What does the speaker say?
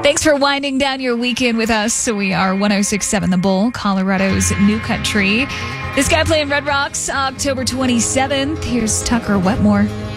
Thanks for winding down your weekend with us. So we are 106.7 The Bull, Colorado's new country. This guy playing Red Rocks, October 27th. Here's Tucker Wetmore.